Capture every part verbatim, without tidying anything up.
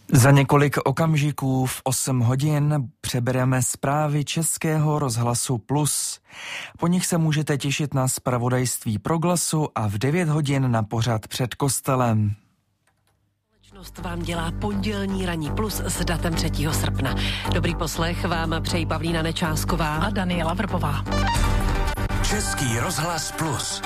Za několik okamžiků v osm hodin přebereme zprávy Českého rozhlasu Plus. Po nich se můžete těšit na zpravodajství Proglasu a v devět hodin na pořad Před kostelem. Společnost vám dělá pondělní ranní Plus s datem třetího srpna. Dobrý poslech vám přejí Pavlína Nečásková a Daniela Vrbová. Český rozhlas Plus.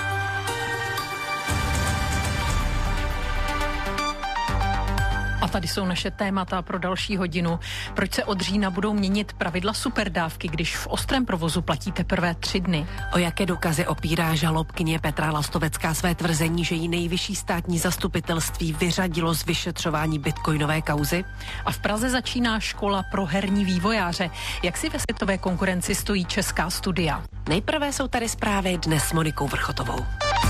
A tady jsou naše témata pro další hodinu. Proč se od října budou měnit pravidla superdávky, když v ostrém provozu platí teprve tři dny? O jaké důkazy opírá žalobkyně Petra Lastovecká své tvrzení, že jí nejvyšší státní zastupitelství vyřadilo z vyšetřování bitcoinové kauzy? A v Praze začíná škola pro herní vývojáře. Jak si ve světové konkurenci stojí česká studia? Nejprve jsou tady zprávy dnes s Monikou Vrchotovou.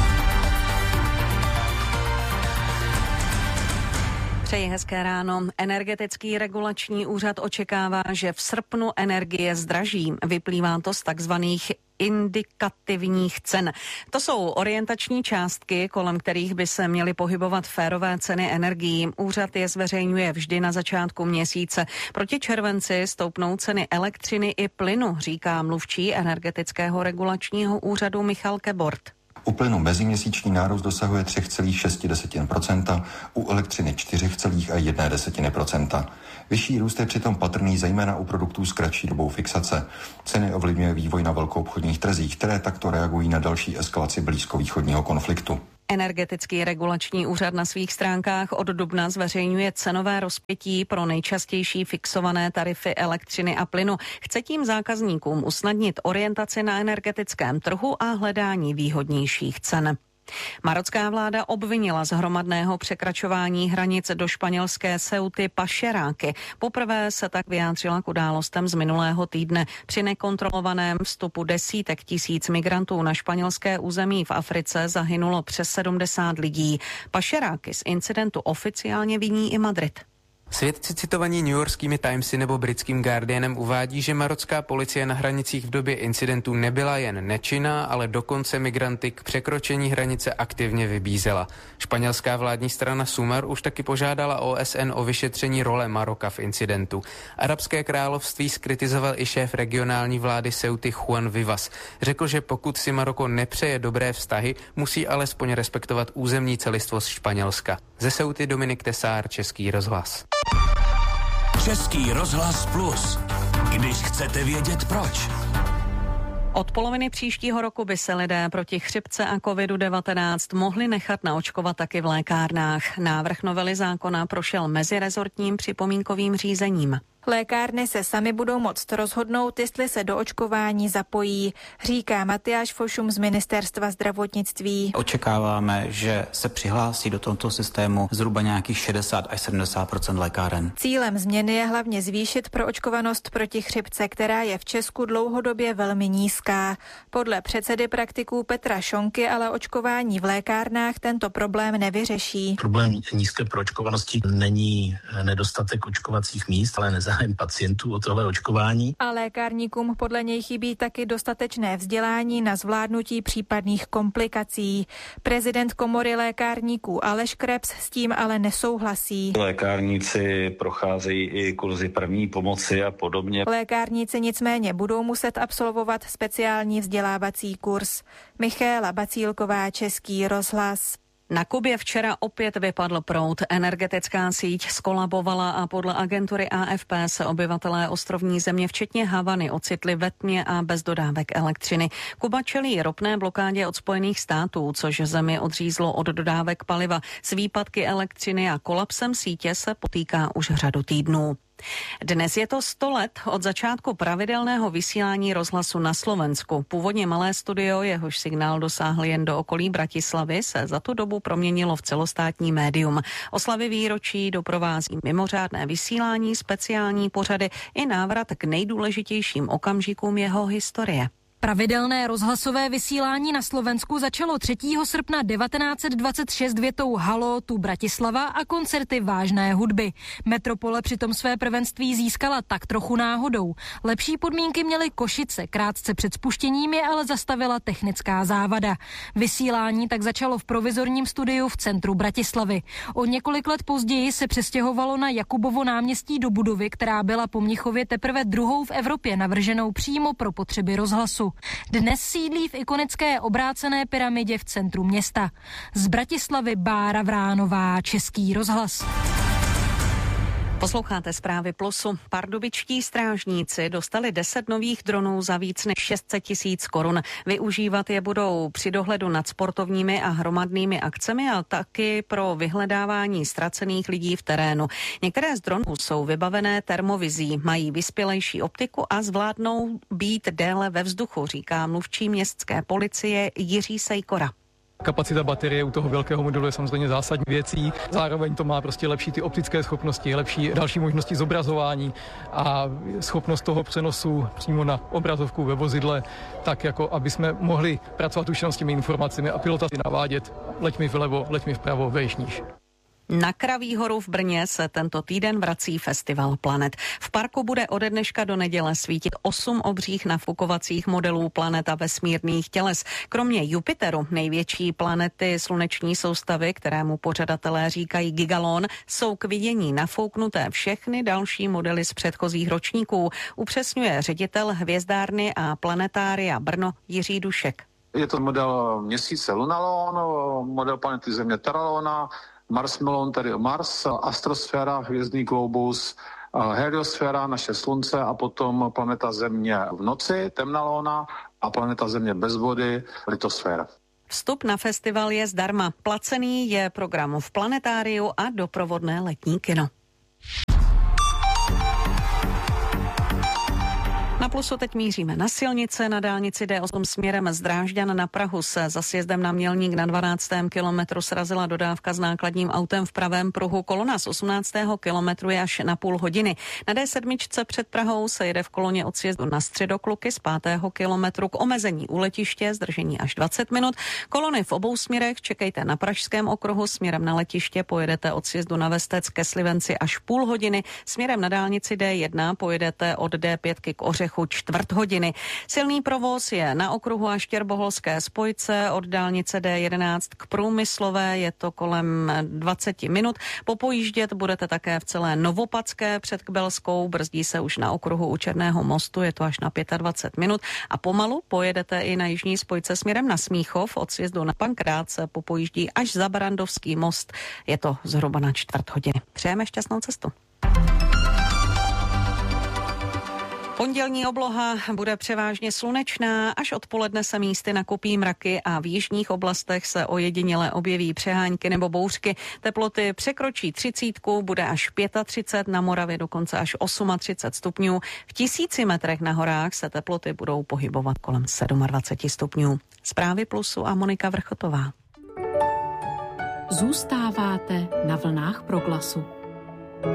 Přeji hezké ráno. Energetický regulační úřad očekává, že v srpnu energie zdraží. Vyplývá to z takzvaných indikativních cen. To jsou orientační částky, kolem kterých by se měly pohybovat férové ceny energií. Úřad je zveřejňuje vždy na začátku měsíce. Proti červenci stoupnou ceny elektřiny i plynu, říká mluvčí energetického regulačního úřadu Michal Kebort. U plynu meziměsíční nárůst dosahuje tři celá šest procenta, u elektřiny čtyři celá jedna procenta. Vyšší růst je přitom patrný zejména u produktů s kratší dobou fixace. Ceny ovlivňuje vývoj na velkoobchodních trzích, které takto reagují na další eskalaci blízkovýchodního konfliktu. Energetický regulační úřad na svých stránkách od dubna zveřejňuje cenové rozpětí pro nejčastější fixované tarify elektřiny a plynu. Chce tím zákazníkům usnadnit orientaci na energetickém trhu a hledání výhodnějších cen. Marocká vláda obvinila z hromadného překračování hranic do španělské Ceuty pašeráky. Poprvé se tak vyjádřila k událostem z minulého týdne. Při nekontrolovaném vstupu desítek tisíc migrantů na španělské území v Africe zahynulo přes sedmdesát lidí. Pašeráky z incidentu oficiálně viní i Madrid. Svědci citovaní newyorskými Timesy nebo britským Guardianem uvádí, že marocká policie na hranicích v době incidentu nebyla jen nečinná, ale dokonce migranty k překročení hranice aktivně vybízela. Španělská vládní strana Sumar už taky požádala O S N o vyšetření role Maroka v incidentu. Arabské království zkritizoval i šéf regionální vlády Ceuty Juan Vivas. Řekl, že pokud si Maroko nepřeje dobré vztahy, musí alespoň respektovat územní celistvost Španělska. Ze Ceuty Dominik Tesár, Český rozhlas. Český rozhlas Plus. Když chcete vědět proč. Od poloviny příštího roku by se lidé proti chřipce a kovidu devatenáct mohli nechat naočkovat taky v lékárnách. Návrh novely zákona prošel mezirezortním připomínkovým řízením. Lékárny se sami budou moct rozhodnout, jestli se do očkování zapojí, říká Matyáš Fošum z Ministerstva zdravotnictví. Očekáváme, že se přihlásí do tohoto systému zhruba nějakých šedesát až sedmdesát procent lékáren. Cílem změny je hlavně zvýšit proočkovanost proti chřipce, která je v Česku dlouhodobě velmi nízká. Podle předsedy praktiků Petra Šonky ale očkování v lékárnách tento problém nevyřeší. Problém nízké proočkovanosti není nedostatek očkovacích míst, ale nezájem pacientů o tohle očkování. A lékárníkům podle něj chybí taky dostatečné vzdělání na zvládnutí případných komplikací. Prezident komory lékárníků Aleš Krebs s tím ale nesouhlasí. Lékárníci procházejí i kurzy první pomoci a podobně. Lékárníci nicméně budou muset absolvovat speciální vzdělávací kurz. Michaela Bacílková, Český rozhlas. Na Kubě včera opět vypadl proud. Energetická síť skolabovala a podle agentury A F P se obyvatelé ostrovní země včetně Havany ocitli ve tmě a bez dodávek elektřiny. Kuba čelí ropné blokádě od Spojených států, což zemi odřízlo od dodávek paliva. S výpadky elektřiny a kolapsem sítě se potýká už řadu týdnů. Dnes je to sto let od začátku pravidelného vysílání rozhlasu na Slovensku. Původně malé studio, jehož signál dosáhl jen do okolí Bratislavy, se za tu dobu proměnilo v celostátní médium. Oslavy výročí doprovází mimořádné vysílání, speciální pořady i návrat k nejdůležitějším okamžikům jeho historie. Pravidelné rozhlasové vysílání na Slovensku začalo třetího srpna devatenáct dvacet šest větou Halo, tu Bratislava a koncerty vážné hudby. Metropole přitom své prvenství získala tak trochu náhodou. Lepší podmínky měly Košice, krátce před spuštěním je ale zastavila technická závada. Vysílání tak začalo v provizorním studiu v centru Bratislavy. O několik let později se přestěhovalo na Jakubovo náměstí do budovy, která byla po Mnichově teprve druhou v Evropě navrženou přímo pro potřeby rozhlasu. Dnes sídlí v ikonické obrácené pyramidě v centru města. Z Bratislavy Bára Vránová, Český rozhlas. Posloucháte zprávy Plusu. Pardubičtí strážníci dostali deset nových dronů za víc než šest set tisíc korun. Využívat je budou při dohledu nad sportovními a hromadnými akcemi a taky pro vyhledávání ztracených lidí v terénu. Některé z dronů jsou vybavené termovizí, mají vyspělejší optiku a zvládnou být déle ve vzduchu, říká mluvčí městské policie Jiří Sejkora. Kapacita baterie u toho velkého modelu je samozřejmě zásadní věcí. Zároveň to má prostě lepší ty optické schopnosti, lepší další možnosti zobrazování a schopnost toho přenosu přímo na obrazovku ve vozidle, tak jako aby jsme mohli pracovat už s těmi informacemi a pilota si navádět, leď mi vlevo, leď mi vpravo, vejš níž. Na Kraví horu v Brně se tento týden vrací festival Planet. V parku bude ode dneška do neděle svítit osm obřích nafukovacích modelů planet a vesmírných těles. Kromě Jupiteru, největší planety sluneční soustavy, kterému pořadatelé říkají Gigalon, jsou k vidění nafouknuté všechny další modely z předchozích ročníků, upřesňuje ředitel hvězdárny a planetária Brno Jiří Dušek. Je to model měsíce Lunalon, model planety Země Terralona, Mars Melon, tedy Mars, astrosféra, hvězdný globus, heliosféra, naše slunce a potom planeta Země v noci, temná lóna a planeta Země bez vody, litosféra. Vstup na festival je zdarma. Placený je program v planetáriu a doprovodné letní kino. Na Plusu teď míříme na silnice. Na dálnici D osm směrem z Drážďan na Prahu se za sjezdem na Mělník na dvanáctém kilometru srazila dodávka s nákladním autem v pravém pruhu. Kolona z osmnáctého kilometru je až na půl hodiny. Na D sedm před Prahou se jede v koloně od sjezdu na Středokluky z pátého kilometru k omezení u letiště, zdržení až dvacet minut. Kolony v obou směrech čekejte na Pražském okruhu. Směrem na letiště pojedete od sjezdu na Vestec ke Slivenci až půl hodiny. Směrem na dálnici D jedna pojedete od D pět k Ořechu čtvrt hodiny. Silný provoz je na okruhu a Štěrboholské spojce od dálnice D jedenáct k Průmyslové, je to kolem dvacet minut. Popojíždět budete také v celé Novopadské před Kbelskou, brzdí se už na okruhu u Černého mostu, je to až na dvacet pět minut a pomalu pojedete i na jižní spojce směrem na Smíchov, od sjezdu na Pankrát se popojíždí až za Barandovský most, je to zhruba na čtvrt hodiny. Přejeme šťastnou cestu. Pondělní obloha bude převážně slunečná, až odpoledne se místy nakupí mraky a v jižních oblastech se ojediněle objeví přehánky nebo bouřky. Teploty překročí třicítku, bude až třicet pět, na Moravě dokonce až třicet osm stupňů. V tisíci metrech na horách se teploty budou pohybovat kolem dvacet sedm stupňů. Zprávy Plusu a Monika Vrchotová. Zůstáváte na vlnách Proglasu.